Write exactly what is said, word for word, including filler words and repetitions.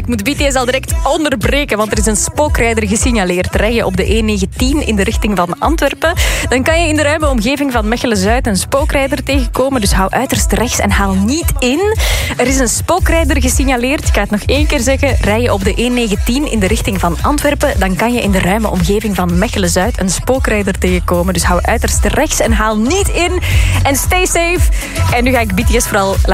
ik moet B T S al direct onderbreken, want er is een spookrijder gesignaleerd. Rij je op de E negentien in de richting van Antwerpen, dan kan je in de ruime omgeving van Mechelen-Zuid een spookrijder tegenkomen. Dus hou uiterst rechts en haal niet in. Er is een spookrijder gesignaleerd. Ik ga het nog één keer zeggen. Rij je op de E negentien in de richting van Antwerpen, dan kan je in de ruime omgeving van Mechelen-Zuid een spookrijder tegenkomen. Dus hou uiterst rechts en haal niet in. En stay safe. En nu ga ik B T S vooral laten